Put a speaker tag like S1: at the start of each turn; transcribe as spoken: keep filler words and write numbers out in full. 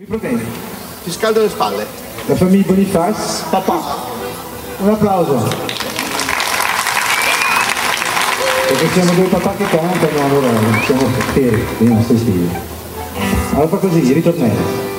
S1: problemi.
S2: Ti scaldo le spalle.
S1: La famiglia Boniface, papà. Un applauso. Perché siamo due papà che cantano, allora siamo fieri, quindi non stai stile. Allora fa così, ritornello.